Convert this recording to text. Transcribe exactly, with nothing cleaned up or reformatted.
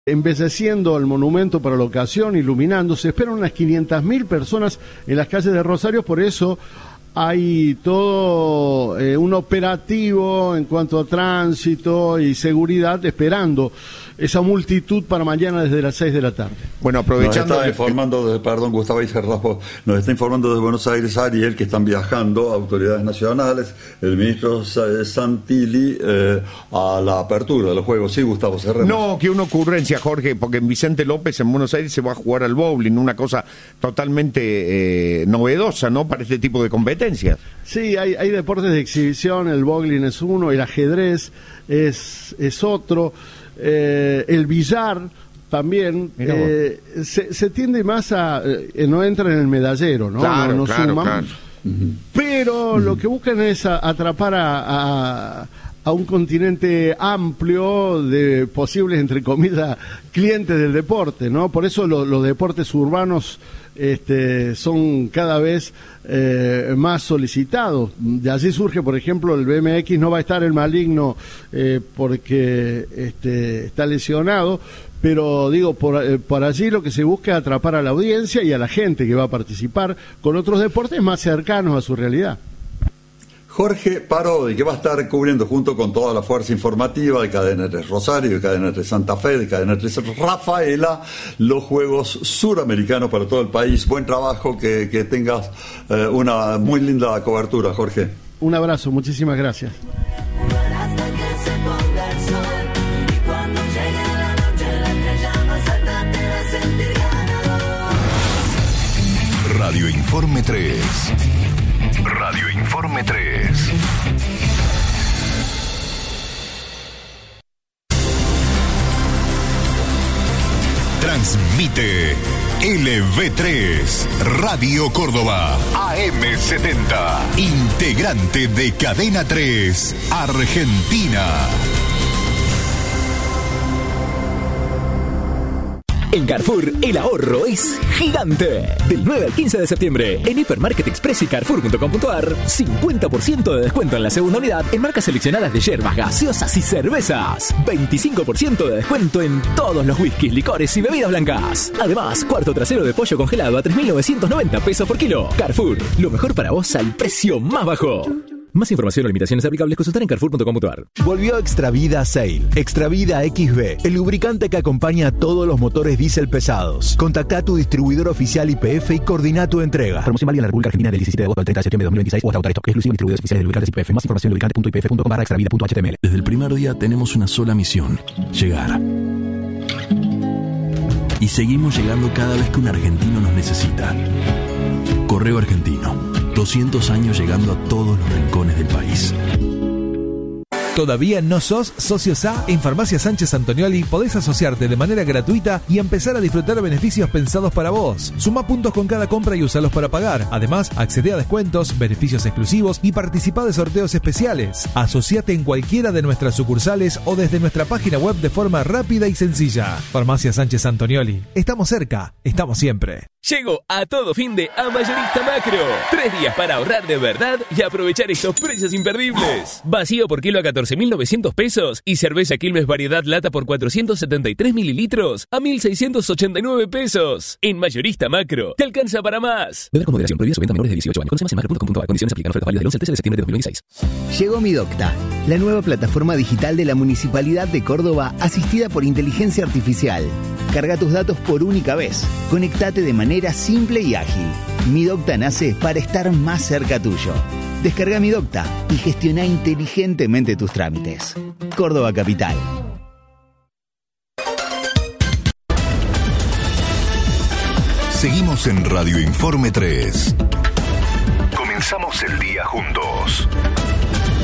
embelleciendo el monumento para la ocasión, iluminando. Se esperan unas quinientas mil personas en las calles de Rosario, por eso hay todo eh, un operativo en cuanto a tránsito y seguridad, esperando esa multitud para mañana desde las seis de la tarde. Bueno, aprovechando... Nos está informando, de, perdón, Gustavo Iserrafo, nos está informando desde Buenos Aires, Ariel, que están viajando autoridades nacionales, el ministro Santilli, eh, a la apertura de los Juegos. Sí, Gustavo, cerremos. No, que una ocurrencia, Jorge, porque en Vicente López, en Buenos Aires, se va a jugar al bowling, una cosa totalmente eh, novedosa, ¿no?, para este tipo de competencias. Sí, hay, hay deportes de exhibición, el bowling es uno, el ajedrez es, es otro... Eh, el billar también eh, se, se tiende más a eh, no entra en el medallero, ¿no? Claro, no, no claro, suman, claro. Pero uh-huh. lo que buscan es a, atrapar a, a, a un continente amplio de posibles, entre comillas, clientes del deporte, ¿no? Por eso lo, los deportes urbanos este, son cada vez eh, más solicitados. De allí surge, por ejemplo, el B M X. No va a estar el Maligno eh, porque este, está lesionado, pero digo, por, eh, por allí lo que se busca es atrapar a la audiencia y a la gente que va a participar con otros deportes más cercanos a su realidad. Jorge Parodi, que va a estar cubriendo junto con toda la fuerza informativa de Cadena tres Rosario, de Cadena tres Santa Fe, de Cadena tres Rafaela, los Juegos Suramericanos para todo el país. Buen trabajo, que, que tengas eh, una muy linda cobertura, Jorge. Un abrazo, muchísimas gracias. Radio Informe tres. Radio Informe tres. Transmite L V tres, Radio Córdoba, A M setenta, integrante de Cadena tres, Argentina. En Carrefour, el ahorro es gigante. Del nueve al quince de septiembre, en Hipermarket Express y Carrefour punto com punto ar, cincuenta por ciento de descuento en la segunda unidad en marcas seleccionadas de yerbas, gaseosas y cervezas. veinticinco por ciento de descuento en todos los whiskies, licores y bebidas blancas. Además, cuarto trasero de pollo congelado a tres mil novecientos noventa pesos por kilo. Carrefour, lo mejor para vos al precio más bajo. Más información o limitaciones aplicables, consultar en Carrefour punto com punto ar. Volvió Extravida Sail. Extravida X B, el lubricante que acompaña a todos los motores diésel pesados. Contacta a tu distribuidor oficial Y P F y coordina tu entrega. Promoción válida en la República Argentina del diecisiete de agosto al treinta de septiembre de dos mil veintiséis o hasta agotar stock. Exclusivo en distribuidores oficiales de lubricantes Y P F. Más información en lubricante punto i p f punto com barra extravida punto h t m l. Desde el primer día tenemos una sola misión: llegar. Y seguimos llegando cada vez que un argentino nos necesita. Correo Argentino. doscientos años llegando a todos los rincones del país. ¿Todavía no sos socio S A? En Farmacia Sánchez Antonioli podés asociarte de manera gratuita y empezar a disfrutar beneficios pensados para vos. Suma puntos con cada compra y usalos para pagar. Además, accede a descuentos, beneficios exclusivos y participa de sorteos especiales. Asociate en cualquiera de nuestras sucursales o desde nuestra página web de forma rápida y sencilla. Farmacia Sánchez Antonioli. Estamos cerca, estamos siempre. Llegó a todo fin de a Mayorista Macro. Tres días para ahorrar de verdad y aprovechar estos precios imperdibles. Vacío por kilo a catorce mil novecientos pesos y cerveza Quilmes Variedad Lata por cuatrocientos setenta y tres mililitros a mil seiscientos ochenta y nueve pesos. En Mayorista Macro, te alcanza para más. Beber con moderación, prohibida su venta a menores de dieciocho años. Conoce más en macro punto com punto ar. Condiciones aplican. Ofertas válidas del once al trece de septiembre de dos mil veintiséis. Llegó Mi Docta, la nueva plataforma digital de la Municipalidad de Córdoba, asistida por inteligencia artificial. Carga tus datos por única vez. Conectate de manera simple y ágil. Mi Docta nace para estar más cerca tuyo. Descarga Mi Docta y gestiona inteligentemente tus trámites. Córdoba Capital. Seguimos en Radio Informe tres. Comenzamos el día juntos.